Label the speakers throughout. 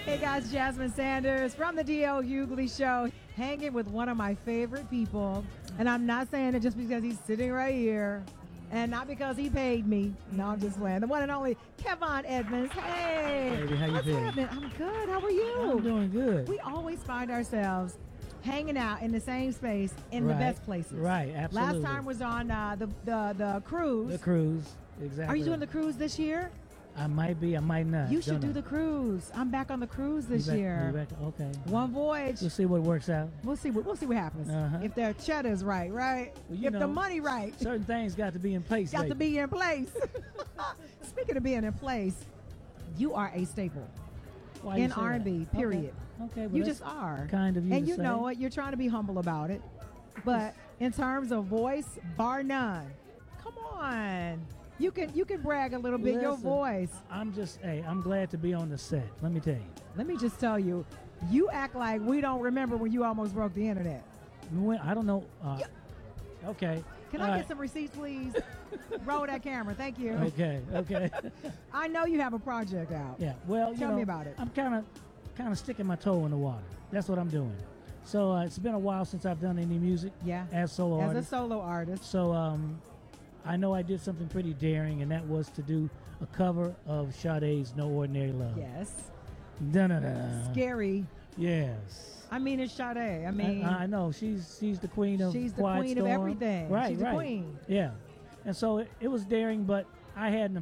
Speaker 1: Hey guys, Jasmine Sanders from the D.L. Hughley Show, hanging with one of my favorite people. And I'm not saying it just because he's sitting right here and not because he paid me. No, I'm just playing. The one and only Kevon Edmonds. Hey.
Speaker 2: Baby, how you
Speaker 1: What's
Speaker 2: feeling?
Speaker 1: happening? I'm good. How are you?
Speaker 2: I'm doing good.
Speaker 1: We always find ourselves hanging out in the same space in the best places.
Speaker 2: Right, absolutely.
Speaker 1: Last time was on the cruise.
Speaker 2: The cruise, exactly.
Speaker 1: Are you doing the cruise this year?
Speaker 2: I might be, I might not.
Speaker 1: You should do the cruise. I'm back on the cruise this year.
Speaker 2: Okay.
Speaker 1: One voyage.
Speaker 2: We'll see what works out.
Speaker 1: We'll see what happens. If their cheddar's right?
Speaker 2: Well,
Speaker 1: if the money right.
Speaker 2: Certain things got to be in place.
Speaker 1: Got to be in place. Speaking of being in place, you are a staple in R&B, period.
Speaker 2: Okay, well,
Speaker 1: you just are.
Speaker 2: Kind of you.
Speaker 1: And you know what? You're trying to be humble about it. But in terms of voice, bar none. Come on. You can brag a little bit.
Speaker 2: Listen,
Speaker 1: your voice.
Speaker 2: I'm glad to be on the set. Let me tell you.
Speaker 1: Let me just tell you, you act like we don't remember when you almost broke the internet.
Speaker 2: I don't know. Okay.
Speaker 1: Can I get some receipts, please? Roll that camera. Thank you.
Speaker 2: Okay.
Speaker 1: I know you have a project out.
Speaker 2: Yeah. Well,
Speaker 1: tell me about it.
Speaker 2: I'm kind of sticking my toe in the water. That's what I'm doing. So it's been a while since I've done any music.
Speaker 1: Yeah.
Speaker 2: As a solo artist. So I know I did something pretty daring, and that was to do a cover of Sade's "No Ordinary Love."
Speaker 1: Yes.
Speaker 2: Dun-dun-dun.
Speaker 1: Scary.
Speaker 2: Yes.
Speaker 1: I mean, it's Sade. I mean,
Speaker 2: I know she's the queen of
Speaker 1: she's the
Speaker 2: Quiet
Speaker 1: queen
Speaker 2: Storm.
Speaker 1: of everything.
Speaker 2: Right,
Speaker 1: she's the queen.
Speaker 2: Yeah, and so it was daring, but I had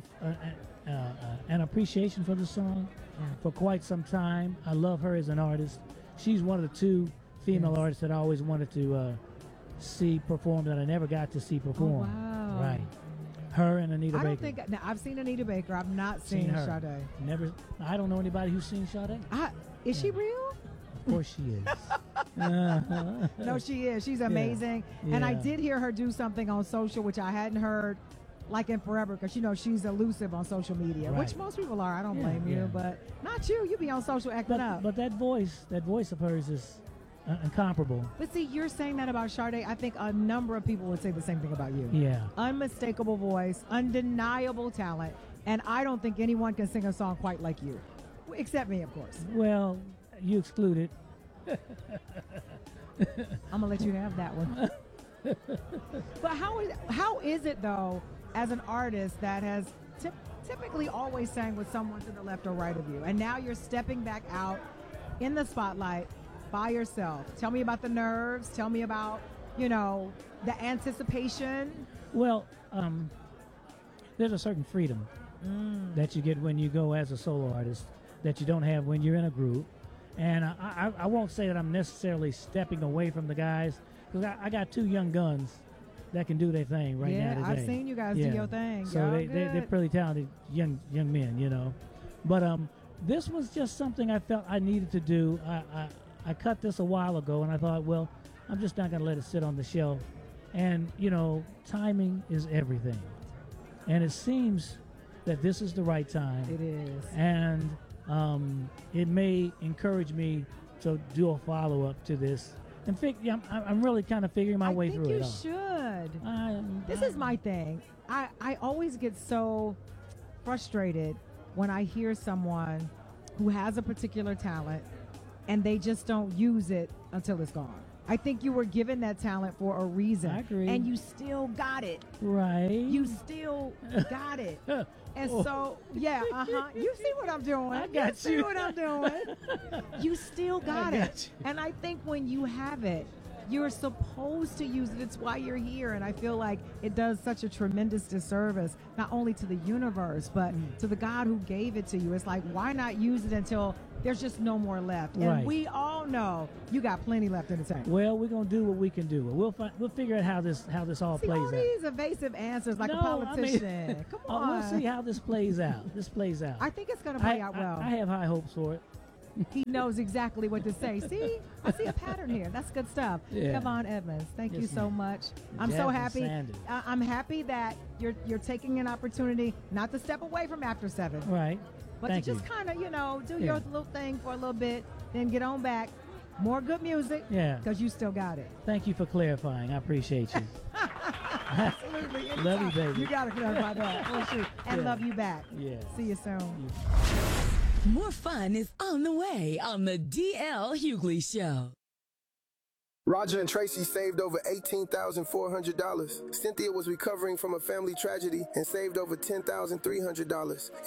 Speaker 2: an appreciation for the song for quite some time. I love her as an artist. She's one of the two female artists that I always wanted to see perform that I never got to see perform.
Speaker 1: Oh, wow.
Speaker 2: Right. Her and Anita Baker.
Speaker 1: I don't think. Now, I've seen Anita Baker. I've not seen
Speaker 2: her.
Speaker 1: Sade.
Speaker 2: Never. I don't know anybody who's seen Sade.
Speaker 1: Is she real?
Speaker 2: Of course she is.
Speaker 1: No, she is. She's amazing.
Speaker 2: Yeah.
Speaker 1: And I did hear her do something on social, which I hadn't heard like in forever, because she's elusive on social media, which most people are. I don't blame you, but not you. You be on social acting up.
Speaker 2: But that voice of hers is incomparable.
Speaker 1: But see, you're saying that about Sade. I think a number of people would say the same thing about you.
Speaker 2: Yeah.
Speaker 1: Unmistakable voice, undeniable talent, and I don't think anyone can sing a song quite like you, except me, of course.
Speaker 2: Well, you excluded.
Speaker 1: I'm gonna let you have that one. But how is it though, as an artist that has typically always sang with someone to the left or right of you, and now you're stepping back out in the spotlight by yourself? Tell me about the nerves. Tell me about, the anticipation.
Speaker 2: Well, there's a certain freedom that you get when you go as a solo artist that you don't have when you're in a group. And I won't say that I'm necessarily stepping away from the guys, because I got two young guns that can do their thing right now today.
Speaker 1: Yeah, I've seen you guys do your thing.
Speaker 2: So they're pretty talented young men, But this was just something I felt I needed to do. I cut this a while ago, and I thought, well, I'm just not going to let it sit on the shelf. And, timing is everything. And it seems that this is the right time.
Speaker 1: It is.
Speaker 2: And it may encourage me to do a follow-up to this. And I'm really kind of figuring my way through it all.
Speaker 1: I think you should. This is my thing. I always get so frustrated when I hear someone who has a particular talent and they just don't use it until it's gone. I think you were given that talent for a reason.
Speaker 2: I agree.
Speaker 1: And you still got it.
Speaker 2: Right.
Speaker 1: You still got it. And so, you see what I'm doing.
Speaker 2: I got you.
Speaker 1: See what I'm doing. You still got it. And I think when you have it, you're supposed to use it. It's why you're here. And I feel like it does such a tremendous disservice, not only to the universe, but to the God who gave it to you. It's like, why not use it until there's just no more left? And we all know you got plenty left in the tank.
Speaker 2: Well, we're gonna do what we can do. We'll figure out how this all plays out.
Speaker 1: These evasive answers like a politician. Come on.
Speaker 2: We'll see how this plays out.
Speaker 1: I think it's gonna play out well.
Speaker 2: I have high hopes for it.
Speaker 1: He knows exactly what to say. See, I see a pattern here. That's good stuff.
Speaker 2: Yeah.
Speaker 1: Kevon Edmonds, thank you so much. I'm so happy. I'm happy that you're taking an opportunity not to step away from After 7.
Speaker 2: Right.
Speaker 1: But to just kind of, do your little thing for a little bit, then get on back. More good music.
Speaker 2: Yeah.
Speaker 1: Because you still got it.
Speaker 2: Thank you for clarifying. I appreciate you.
Speaker 1: Absolutely.
Speaker 2: Love you, baby.
Speaker 1: You got to clarify that. And love you back.
Speaker 2: Yeah.
Speaker 1: See you soon.
Speaker 3: More fun is on the way on the DL Hughley Show.
Speaker 4: Roger and Tracy saved over $18,400. Cynthia was recovering from a family tragedy and saved over $10,300.